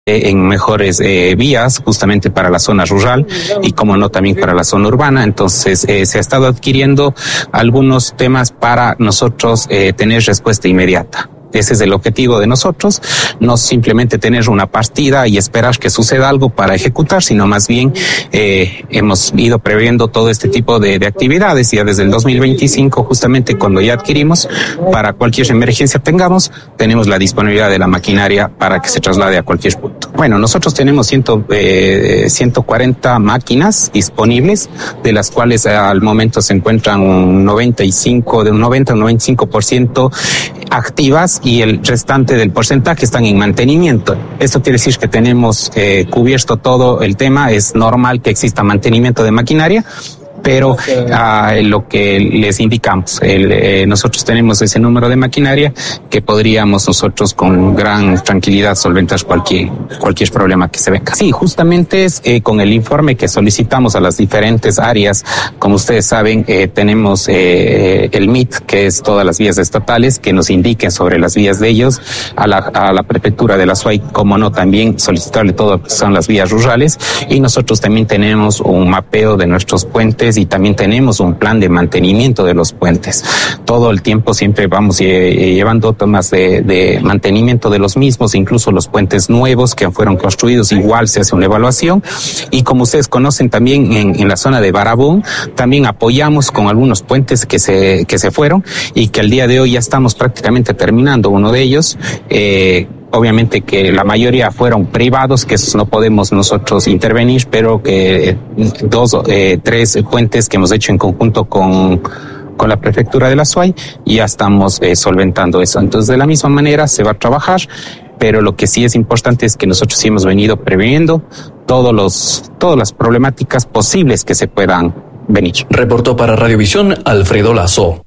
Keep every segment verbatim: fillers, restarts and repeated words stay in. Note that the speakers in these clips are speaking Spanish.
en mejores eh, vías justamente para la zona rural y como no también para la zona urbana. Entonces eh, se ha estado adquiriendo algunos temas para nosotros eh, tener respuesta inmediata. Ese es el objetivo de nosotros, no simplemente tener una partida y esperar que suceda algo para ejecutar, sino más bien eh, hemos ido previendo todo este tipo de, de actividades ya desde el dos mil veinticinco, justamente cuando ya adquirimos, para cualquier emergencia tengamos, tenemos la disponibilidad de la maquinaria para que se traslade a cualquier punto. Bueno, nosotros tenemos ciento, eh, ciento cuarenta máquinas disponibles, de las cuales al momento se encuentran un noventa y cinco, de un noventa a un noventa y cinco por ciento activas, y el restante del porcentaje están en mantenimiento. Esto quiere decir que tenemos eh, cubierto todo el tema. Es normal que exista mantenimiento de maquinaria, pero uh, lo que les indicamos, el, eh, nosotros tenemos ese número de maquinaria que podríamos nosotros con gran tranquilidad solventar cualquier cualquier problema que se venga. Sí, justamente es eh, con el informe que solicitamos a las diferentes áreas. Como ustedes saben, eh, tenemos eh, el M I T, que es todas las vías estatales, que nos indiquen sobre las vías de ellos, a la, a la prefectura de la S U A Y, como no, también solicitarle todo lo que son las vías rurales, y nosotros también tenemos un mapeo de nuestros puentes y también tenemos un plan de mantenimiento de los puentes. Todo el tiempo siempre vamos llevando temas de, de mantenimiento de los mismos, incluso los puentes nuevos que fueron construidos, igual se hace una evaluación. Y como ustedes conocen también en, en la zona de Barabón, también apoyamos con algunos puentes que se, que se fueron y que al día de hoy ya estamos prácticamente terminando uno de ellos. Eh, Obviamente que la mayoría fueron privados, que esos no podemos nosotros intervenir, pero que dos, eh, tres puentes que hemos hecho en conjunto con, con la prefectura de la S U A Y, ya estamos eh, solventando eso. Entonces, de la misma manera se va a trabajar, pero lo que sí es importante es que nosotros sí hemos venido previniendo todos los, todas las problemáticas posibles que se puedan venir. Reportó para Radiovisión Alfredo Lazo.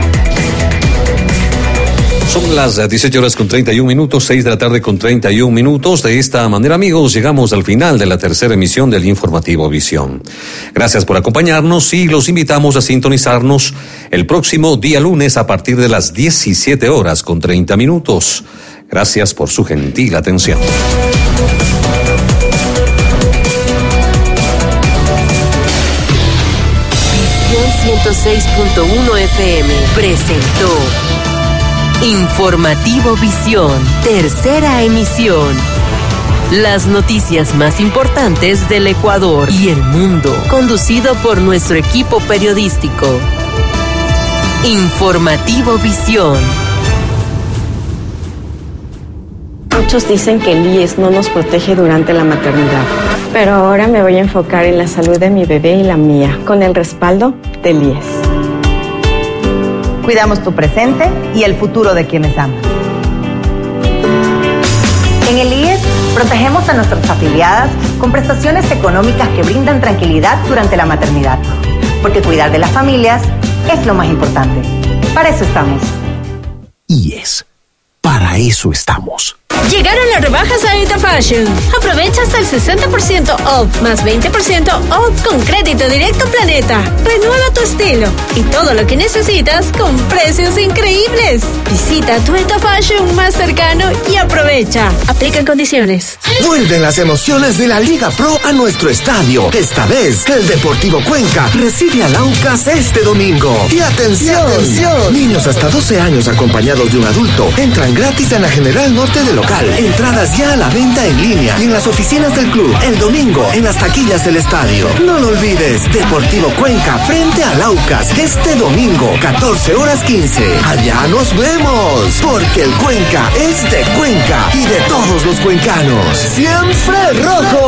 Son las dieciocho horas con treinta y un minutos, seis de la tarde con treinta y un minutos. De esta manera, amigos, llegamos al final de la tercera emisión del Informativo Visión. Gracias por acompañarnos y los invitamos a sintonizarnos el próximo día lunes a partir de las diecisiete horas con treinta minutos. Gracias por su gentil atención. Visión ciento seis punto uno F M presentó Informativo Visión, tercera emisión. Las noticias más importantes del Ecuador y el mundo, conducido por nuestro equipo periodístico. Informativo Visión. Muchos dicen que el I E S no nos protege durante la maternidad, pero ahora me voy a enfocar en la salud de mi bebé y la mía, con el respaldo del I E S. Cuidamos tu presente y el futuro de quienes amas. En el I E S protegemos a nuestras afiliadas con prestaciones económicas que brindan tranquilidad durante la maternidad, porque cuidar de las familias es lo más importante. Para eso estamos. I E S. Para eso estamos. Llegaron las rebajas a Ita Fashion. Aprovecha hasta el sesenta por ciento off más veinte por ciento off con crédito directo Planeta. Renueva tu estilo y todo lo que necesitas con precios increíbles. Visita tu Ita Fashion más cercano y aprovecha. Aplican condiciones. Vuelven las emociones de la Liga Pro a nuestro estadio. Esta vez, el Deportivo Cuenca recibe al Aucas este domingo. Y atención, y atención, niños hasta doce años acompañados de un adulto entran gratis en la General Norte de local. Entradas ya a la venta en línea y en las oficinas del club el domingo en las taquillas del estadio. No lo olvides, Deportivo Cuenca frente al Aucas este domingo, catorce horas quince. Allá nos vemos, porque el Cuenca es de Cuenca y de todos los cuencanos. ¡Siempre rojo!